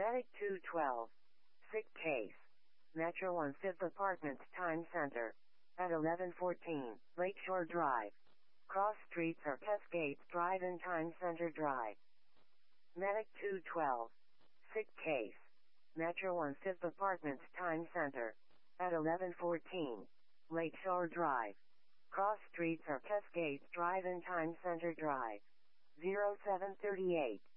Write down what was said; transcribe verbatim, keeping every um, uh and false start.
Medic two twelve. Sick case. Metro one Fifth Apartments Time Center. At eleven fourteen, Lakeshore Drive. Cross streets are Cascades Drive and Time Center Drive. Medic two twelve. Sick case. Metro one Fifth Apartments Time Center. At eleven fourteen, Lakeshore Drive. Cross streets are Cascades Drive and Time Center Drive. zero seven thirty-eight.